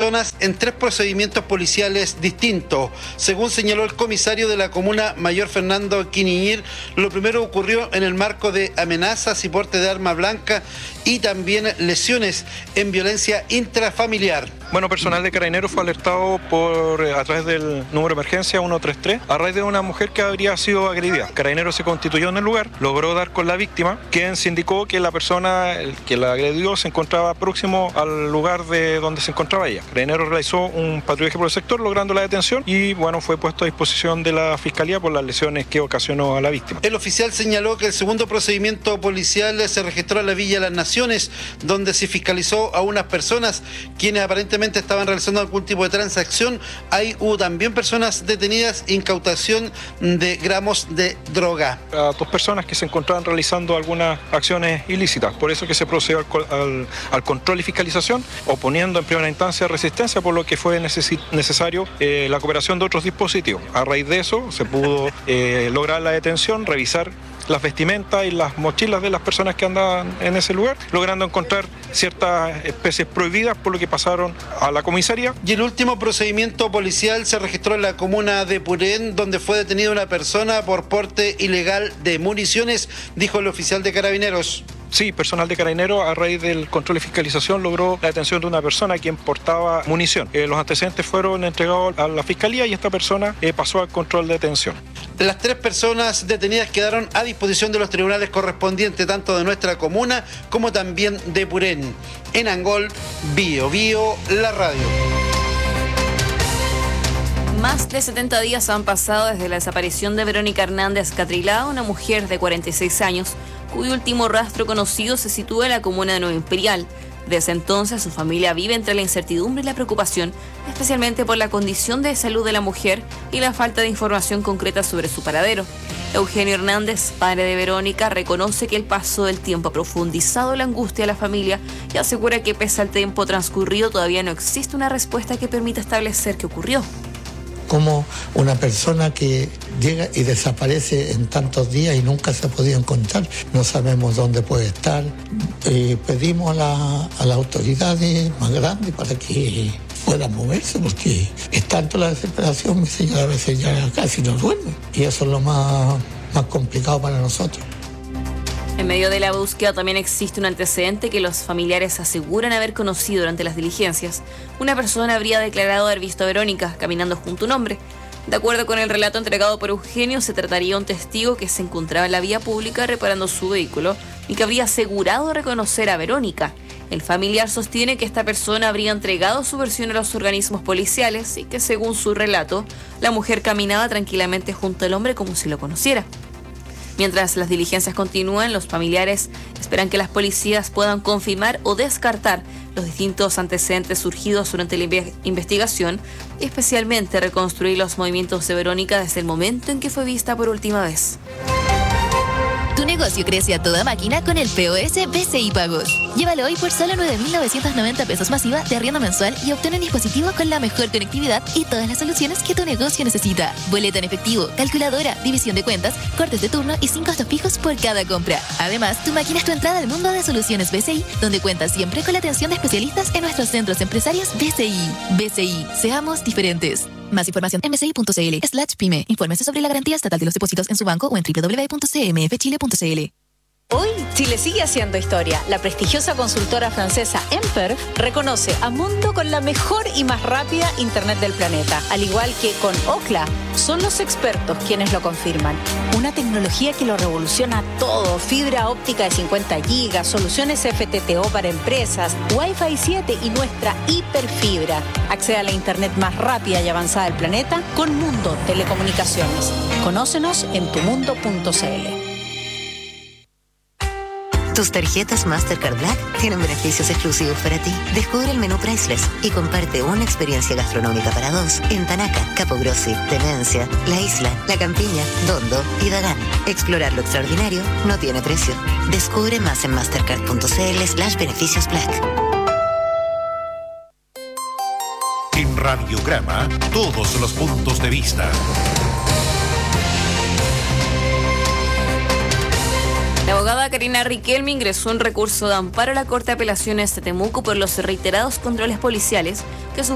personas en 3 procedimientos policiales distintos. Según señaló el comisario de la comuna mayor Fernando Quiniñir, lo primero ocurrió en el marco de amenazas y porte de arma blanca y también lesiones en violencia intrafamiliar. Bueno, personal de Carabineros fue alertado a través del número de emergencia 133 a raíz de una mujer que habría sido agredida. Carabineros se constituyó en el lugar, logró dar con la víctima, quien se indicó que la persona que la agredió se encontraba próximo al lugar de donde se encontraba ella. Carabineros realizó un patrullaje por el sector, logrando la detención y bueno, fue puesto a disposición de la Fiscalía por las lesiones que ocasionó a la víctima. El oficial señaló que el segundo procedimiento policial se registró en la Villa Las Naciones, donde se fiscalizó a unas personas quienes aparentemente estaban realizando algún tipo de transacción. Ahí hubo también personas detenidas, incautación de gramos de droga. A 2 personas que se encontraban realizando algunas acciones ilícitas, por eso que se procedió al control y fiscalización, oponiendo en primera instancia resistencia, por lo que fue necesario la cooperación de otros dispositivos. A raíz de eso se pudo lograr la detención, revisar las vestimentas y las mochilas de las personas que andaban en ese lugar, logrando encontrar ciertas especies prohibidas, por lo que pasaron a la comisaría. Y el último procedimiento policial se registró en la comuna de Purén, donde fue detenida una persona por porte ilegal de municiones, dijo el oficial de Carabineros. Sí, personal de Carabineros, a raíz del control y fiscalización, logró la detención de una persona quien portaba munición. Los antecedentes fueron entregados a la Fiscalía y esta persona pasó al control de detención. Las 3 personas detenidas quedaron a disposición de los tribunales correspondientes, tanto de nuestra comuna como también de Purén. En Angol, Bio Bio, la radio. Más de 70 días han pasado desde la desaparición de Verónica Hernández Catrilá, una mujer de 46 años, cuyo último rastro conocido se sitúa en la comuna de Nueva Imperial. Desde entonces, su familia vive entre la incertidumbre y la preocupación, especialmente por la condición de salud de la mujer y la falta de información concreta sobre su paradero. Eugenio Hernández, padre de Verónica, reconoce que el paso del tiempo ha profundizado la angustia de la familia y asegura que pese al tiempo transcurrido todavía no existe una respuesta que permita establecer qué ocurrió. Como una persona que llega y desaparece en tantos días y nunca se ha podido encontrar, no sabemos dónde puede estar. Pedimos a las autoridades más grandes para que puedan moverse, porque es tanto la desesperación, mi señora a veces ya casi no duerme, y eso es lo más complicado para nosotros. En medio de la búsqueda también existe un antecedente que los familiares aseguran haber conocido durante las diligencias. Una persona habría declarado haber visto a Verónica caminando junto a un hombre. De acuerdo con el relato entregado por Eugenio, se trataría de un testigo que se encontraba en la vía pública reparando su vehículo y que habría asegurado reconocer a Verónica. El familiar sostiene que esta persona habría entregado su versión a los organismos policiales y que, según su relato, la mujer caminaba tranquilamente junto al hombre como si lo conociera. Mientras las diligencias continúan, los familiares esperan que las policías puedan confirmar o descartar los distintos antecedentes surgidos durante la investigación y especialmente reconstruir los movimientos de Verónica desde el momento en que fue vista por última vez. Tu negocio crece a toda máquina con el POS BCI Pagos. Llévalo hoy por solo 9.990 pesos masiva de arriendo mensual y obtén un dispositivo con la mejor conectividad y todas las soluciones que tu negocio necesita. Boleta en efectivo, calculadora, división de cuentas, cortes de turno y 5 costos fijos por cada compra. Además, tu máquina es tu entrada al mundo de soluciones BCI, donde cuentas siempre con la atención de especialistas en nuestros centros empresarios BCI. BCI, seamos diferentes. Más información en bci.cl/pyme. Infórmese sobre la garantía estatal de los depósitos en su banco o en www.cmfchile.cl. Hoy, Chile sigue haciendo historia. La prestigiosa consultora francesa Emper reconoce a Mundo con la mejor y más rápida internet del planeta. Al igual que con Ookla, son los expertos quienes lo confirman. Una tecnología que lo revoluciona todo. Fibra óptica de 50 gigas, soluciones FTTO para empresas, Wi-Fi 7 y nuestra hiperfibra. Accede a la internet más rápida y avanzada del planeta con Mundo Telecomunicaciones. Conócenos en tumundo.cl. Tus tarjetas Mastercard Black tienen beneficios exclusivos para ti. Descubre el menú Priceless y comparte una experiencia gastronómica para 2 en Tanaca, Capogrossi, Demencia, La Isla, La Campiña, Dondo y Dagán. Explorar lo extraordinario no tiene precio. Descubre más en mastercard.cl/beneficios Black. En Radiograma, todos los puntos de vista. La abogada Karina Riquelme ingresó un recurso de amparo a la Corte de Apelaciones de Temuco por los reiterados controles policiales que